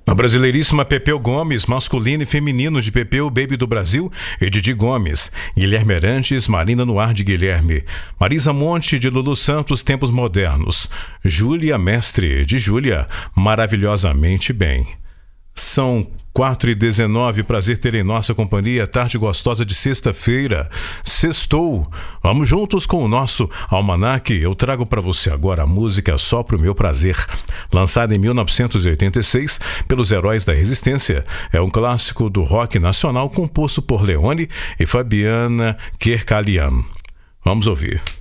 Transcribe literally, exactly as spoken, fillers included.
Na Brasileiríssima, Pepeu Gomes, masculino e feminino de Pepeu, Baby do Brasil, e Didi Gomes, Guilherme Arantes, Marina Noir de Guilherme, Marisa Monte de Lulu Santos, Tempos Modernos, Júlia Mestre de Júlia, Maravilhosamente Bem. São quatro e dezenove, prazer ter em nossa companhia, tarde gostosa de sexta-feira. Sextou. Vamos juntos com o nosso almanaque. Eu trago para você agora a música Só Pro Meu Prazer, lançada em mil novecentos e oitenta e seis pelos Heróis da Resistência. É um clássico do rock nacional composto por Leone e Fabiana Kerkalian. Vamos ouvir.